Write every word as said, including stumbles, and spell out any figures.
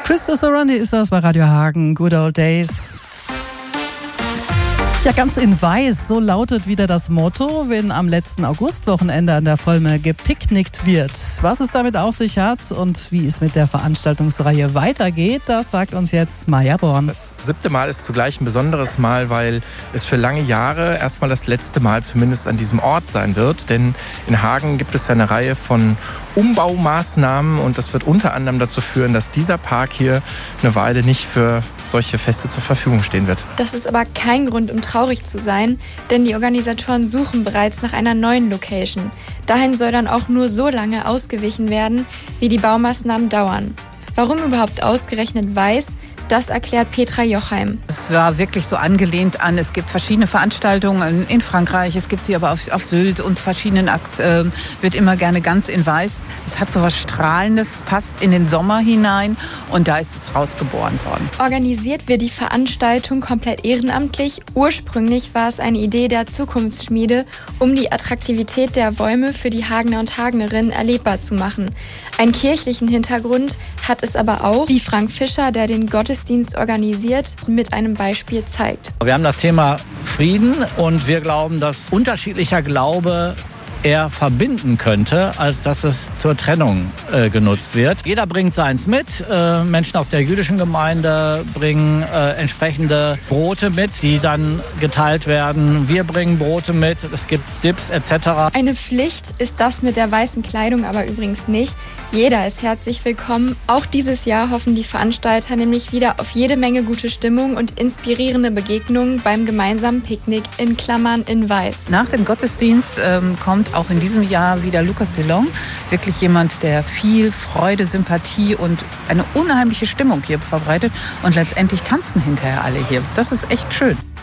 Christopher Sorandi ist das bei Radio Hagen. Good Old Days. Ja, ganz in weiß, so lautet wieder das Motto, wenn am letzten Augustwochenende an der Volme gepicknickt wird. Was es damit auf sich hat und wie es mit der Veranstaltungsreihe weitergeht, das sagt uns jetzt Maja Born. Das siebte Mal ist zugleich ein besonderes Mal, weil es für lange Jahre erstmal das letzte Mal zumindest an diesem Ort sein wird. Denn in Hagen gibt es ja eine Reihe von Umbaumaßnahmen und das wird unter anderem dazu führen, dass dieser Park hier eine Weile nicht für solche Feste zur Verfügung stehen wird. Das ist aber kein Grund, um traurig zu sein, denn die Organisatoren suchen bereits nach einer neuen Location. Dahin soll dann auch nur so lange ausgewichen werden, wie die Baumaßnahmen dauern. Warum überhaupt ausgerechnet Weiß? Das erklärt Petra Jochheim. Es war wirklich so angelehnt an, es gibt verschiedene Veranstaltungen in Frankreich, es gibt sie aber auf, auf Sylt und verschiedenen Akt, äh, wird immer gerne ganz in Weiß. Es hat so was Strahlendes, passt in den Sommer hinein und da ist es rausgeboren worden. Organisiert wird die Veranstaltung komplett ehrenamtlich. Ursprünglich war es eine Idee der Zukunftsschmiede, um die Attraktivität der Bäume für die Hagener und Hagenerinnen erlebbar zu machen. Einen kirchlichen Hintergrund hat es aber auch, wie Frank Fischer, der den Gottesdienst organisiert, mit einem Beispiel zeigt. Wir haben das Thema Frieden und wir glauben, dass unterschiedlicher Glaube eher verbinden könnte, als dass es zur Trennung äh, genutzt wird. Jeder bringt seins mit. Äh, Menschen aus der jüdischen Gemeinde bringen äh, entsprechende Brote mit, die dann geteilt werden. Wir bringen Brote mit. Es gibt Dips et cetera. Eine Pflicht ist das mit der weißen Kleidung aber übrigens nicht. Jeder ist herzlich willkommen. Auch dieses Jahr hoffen die Veranstalter nämlich wieder auf jede Menge gute Stimmung und inspirierende Begegnungen beim gemeinsamen Picknick in Klammern in Weiß. Nach dem Gottesdienst ähm, kommt auch in diesem Jahr wieder Lucas Delong, wirklich jemand, der viel Freude, Sympathie und eine unheimliche Stimmung hier verbreitet und letztendlich tanzen hinterher alle hier. Das ist echt schön.